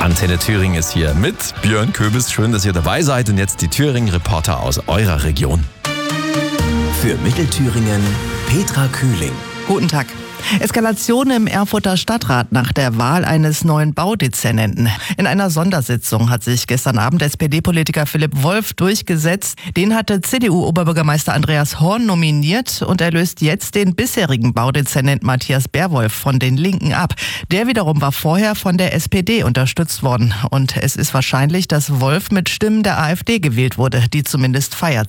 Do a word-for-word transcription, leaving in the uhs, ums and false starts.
Antenne Thüringen ist hier mit Björn Köbis. Schön, dass ihr dabei seid. Und jetzt die Thüringen-Reporter aus eurer Region. Für Mittelthüringen Petra Kühling. Guten Tag. Eskalation im Erfurter Stadtrat nach der Wahl eines neuen Baudezernenten. In einer Sondersitzung hat sich gestern Abend S P D-Politiker Philipp Wolf durchgesetzt. Den hatte C D U-Oberbürgermeister Andreas Horn nominiert und er löst jetzt den bisherigen Baudezernent Matthias Berwolf von den Linken ab. Der wiederum war vorher von der S P D unterstützt worden. Und es ist wahrscheinlich, dass Wolf mit Stimmen der AfD gewählt wurde, die zumindest feiert.